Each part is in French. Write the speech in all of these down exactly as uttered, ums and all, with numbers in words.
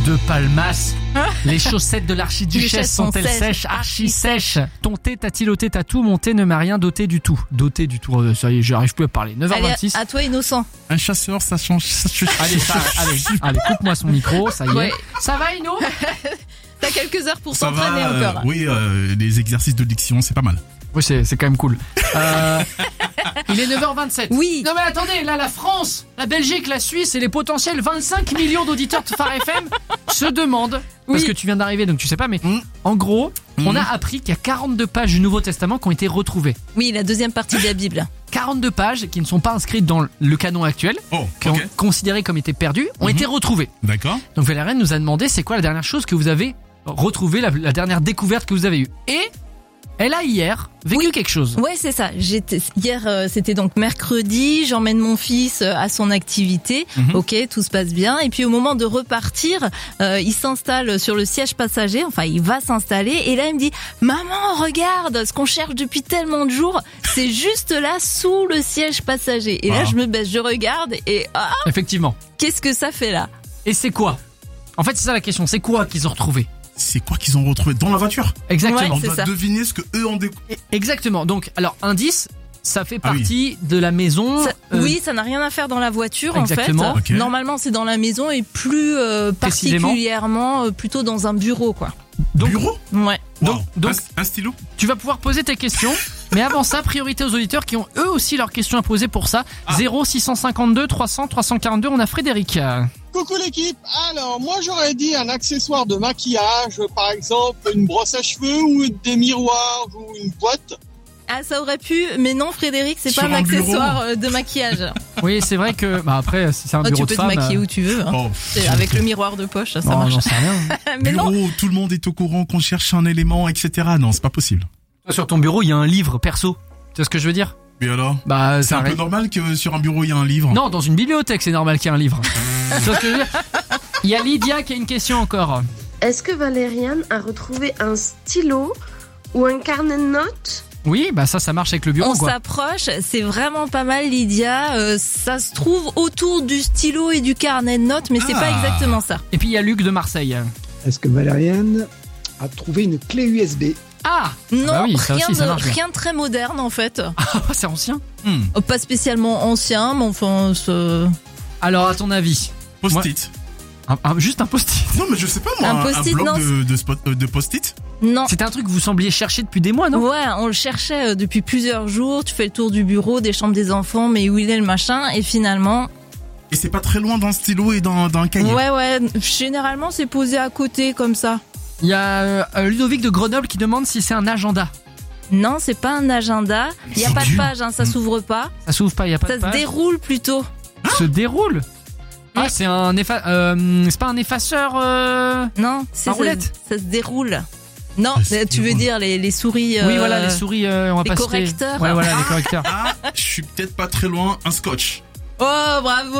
de Palmas. Les chaussettes de l'archiduchesse sont-elles sèches, archi sèches? Ton thé t'a-t-il ôté ta tout? Mon thé ne m'a rien doté du tout. Doté du tout, euh, ça y est, j'arrive plus à parler. neuf heures vingt-six. Allez, à toi, innocent. Un chasseur, ça change. Ça change. Allez, ça, allez, allez, coupe-moi son micro, ça y est. Ouais. Ça va, Ino? T'as quelques heures pour Ça s'entraîner va, encore. euh, oui, euh, les exercices de diction, c'est pas mal. Oui, c'est, c'est quand même cool. Euh, il est neuf heures vingt-sept. Oui. Non mais attendez, là la France, la Belgique, la Suisse et les potentiels vingt-cinq millions d'auditeurs de Phare F M se demandent, parce Oui. que tu viens d'arriver donc tu sais pas, mais Mm. en gros, Mm. on a appris qu'il y a quarante-deux pages du Nouveau Testament qui ont été retrouvées. Oui, la deuxième partie de la Bible. quarante-deux pages qui ne sont pas inscrites dans le canon actuel, Oh, qui ont ok. considérées comme étaient perdues, ont Mhm. été retrouvées. D'accord. Donc Valériane nous a demandé c'est quoi la dernière chose que vous avez retrouvée, la, la dernière découverte que vous avez eue. Et elle a hier vécu Oui. quelque chose. Ouais, c'est ça. J'étais hier, euh, c'était donc mercredi. J'emmène mon fils euh, à son activité. Mhm. Ok, tout se passe bien. Et puis au moment de repartir, euh, il s'installe sur le siège passager. Enfin, il va s'installer. Et là, il me dit "Maman, regarde, ce qu'on cherche depuis tellement de jours, c'est juste là sous le siège passager." Et là, Ah. je me baisse, je regarde et ah, Effectivement. qu'est-ce que ça fait là? Et c'est quoi? En fait, c'est ça la question. C'est quoi qu'ils ont retrouvé? C'est quoi qu'ils ont retrouvé dans la voiture? Exactement. On c'est doit ça. deviner ce que eux ont découvert. Exactement. Donc, alors, indice, ça fait Ah oui. partie de la maison. Ça- euh, oui, ça n'a rien à faire dans la voiture Exactement. en fait. Ok. Normalement, c'est dans la maison et plus euh, Précisément. particulièrement euh, plutôt dans un bureau, quoi. donc, Bureau? Ouais. donc, Wow. donc, un, un stylo? tu vas pouvoir poser tes questions. Mais avant ça, priorité aux auditeurs qui ont eux aussi leurs questions à poser pour ça. Ah. zéro six cent cinquante-deux trois cents trois cent quarante-deux. On a Frédéric. Coucou l'équipe. Alors moi j'aurais dit un accessoire de maquillage, par exemple une brosse à cheveux ou des miroirs ou une boîte. Ah, ça aurait pu, mais non, Frédéric, c'est Sur pas un un bureau. accessoire euh, de maquillage. Oui, c'est vrai que, bah après, si c'est un Ah, bureau tu peux de te femme. maquiller euh, où tu veux, hein. Oh, C'est avec le miroir de poche, ça, ça non, marche. j'en sais rien. mais non, bureau, tout le monde est au courant qu'on cherche un élément, et cetera. Non, c'est pas possible. Sur ton bureau, il y a un livre perso. Tu vois ce que je veux dire? Mais alors? Bah, C'est ça un peu arrête- normal que sur un bureau il y a un livre. Non, dans une bibliothèque, c'est normal qu'il y ait un livre. Tu vois ce que je veux dire? Il y a Lydia qui a une question encore. Est-ce que Valériane a retrouvé un stylo ou un carnet de notes? Oui, bah ça, ça marche avec le bureau, on quoi. s'approche, c'est vraiment pas mal, Lydia. Euh, ça se trouve autour du stylo et du carnet de notes, mais c'est Ah. pas exactement ça. Et puis il y a Luc de Marseille. Est-ce que Valériane a trouvé une clé U S B? Ah, Non, bah oui, ça rien, aussi, ça de, marche bien. rien de très moderne en fait. c'est ancien. Hmm. Euh, Pas spécialement ancien, mais enfin, c'est- Alors, à ton avis, Post-it. un- un- juste un post-it. Non, mais je sais pas moi. Un Un, post-it, bloc non, de, de, spot- euh, de post-it. non. C'était un truc que vous sembliez chercher depuis des mois, non? Ouais, on le cherchait euh, depuis plusieurs jours. Tu fais le tour du bureau, des chambres des enfants, mais où il est le machin? Et finalement, Et c'est pas très loin d'un stylo et d'un d'un cahier. ouais, ouais. Généralement, c'est posé à côté comme ça. Il y a euh, Ludovic de Grenoble qui demande si c'est un agenda. Non, c'est pas un agenda. Il y a C'est pas de dur. page, hein, ça s'ouvre pas. Ça s'ouvre pas, il y a pas Ça de se page. déroule plutôt. Se déroule. Ah, Ouais. c'est un effa... euh, c'est pas un effaceur. Euh... Non, c'est Un roulette. ça, ça se déroule. Non, Ça se tu veux déroule. dire les, les souris. Oui, euh, voilà, les souris. Euh, on va les pas citer. correcteurs. Ouais, voilà, les correcteurs. Ah, je suis peut-être pas très loin. Un scotch. Oh, bravo,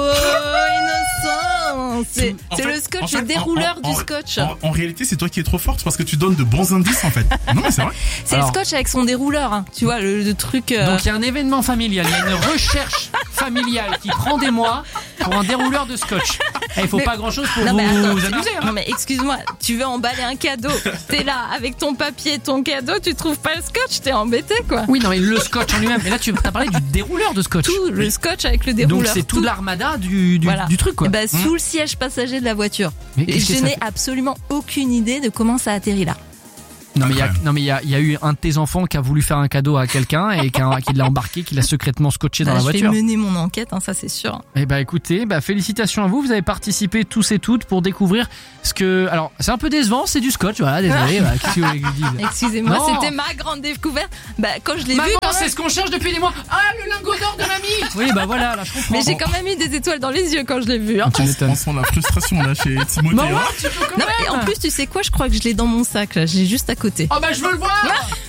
innocent. C'est En c'est fait- le scotch, en fait, le dérouleur en- en- du scotch. En, en réalité, c'est toi qui es trop forte parce que tu donnes de bons indices en fait. Non, mais c'est vrai. C'est Alors- le scotch avec son dérouleur, hein. Tu vois, le, le truc. euh, Donc il y a un événement familial, il y a une recherche familiale qui prend des mois pour un dérouleur de scotch. Et il faut Mais- pas grand chose pour Non, vous, mais attends, vous amuser. Hein. Non mais excuse-moi, tu veux emballer un cadeau, t'es là avec ton papier, ton cadeau, tu trouves pas le scotch, t'es embêté quoi. Oui, non, mais le scotch en lui-même. Mais là, tu as parlé du dérouleur de scotch. Tout le scotch avec le Donc dérouleur. c'est toute l'armada du, du, Voilà. du truc, quoi. Eh ben, sous le siège passager de la voiture. Mais Et qu'est-ce que je ça n'ai fait absolument aucune idée de comment ça atterrit là. Non mais il y a, Incroyable. non mais il y a, il y a eu un de tes enfants qui a voulu faire un cadeau à quelqu'un et qui, a- qui l'a embarqué, qui l'a secrètement scotché dans Bah, la je voiture. vais mener mon enquête, hein, ça c'est sûr. Eh bah écoutez, bah félicitations à vous, vous avez participé tous et toutes pour découvrir ce que. Alors c'est un peu décevant, c'est du scotch, voilà, désolé. Bah, qu'est-ce que vous voulez que je dise Excusez-moi, Non. c'était ma grande découverte. Bah, quand je l'ai vu, Maman, quand c'est même, ce qu'on cherche depuis des mois. Ah, le lingot d'or de mamie. Oui bah voilà, là je comprends. mais j'ai quand même eu des étoiles dans les yeux quand je l'ai vu. Hein. Tu On, m'étonnes. on sent la frustration là chez Timothée. Maman, hein. tu peux quand Non, même. mais en plus, tu sais quoi, je crois que je l'ai dans mon sac là, je l'ai juste à côté. Oh bah je veux le voir.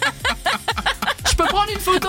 Je peux prendre une photo.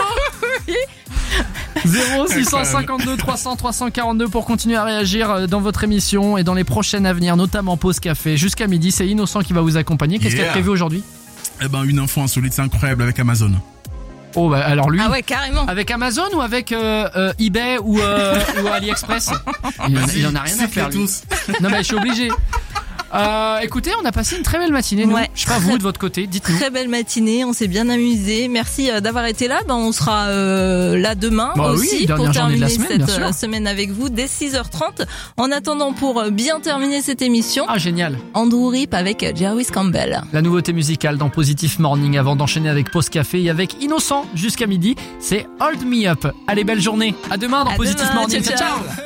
zéro six cent cinquante-deux trois cents trois cent quarante-deux pour continuer à réagir dans votre émission et dans les prochaines à venir, notamment pause café jusqu'à midi. C'est Innocent qui va vous accompagner. Qu'est-ce qu'il y a Yeah. prévu aujourd'hui? Eh ben une info insolite, c'est incroyable avec Amazon. Oh bah alors lui. Ah ouais, carrément. Avec Amazon ou avec euh, euh, eBay ou, euh, ou AliExpress? Il en, il en a rien à Cite-les faire lui. tous. Non mais je suis obligé. Euh, écoutez, on a passé une très belle matinée, nous. Ouais. Je sais pas vous de votre côté, dites-nous. Très belle matinée, on s'est bien amusé. Merci euh, d'avoir été là. Ben, on sera euh, là demain bah aussi oui, pour journée de la terminer semaine, cette bien sûr. euh, semaine avec vous dès six heures trente. En attendant, pour euh, bien terminer cette émission, Ah, génial. Andrew Rip avec euh, Jarvis Campbell. La nouveauté musicale dans Positive Morning avant d'enchaîner avec Pause Café et avec Innocent jusqu'à midi, c'est Hold Me Up. Allez, belle journée. À demain dans À Positive demain, Morning. ciao, ciao. ciao.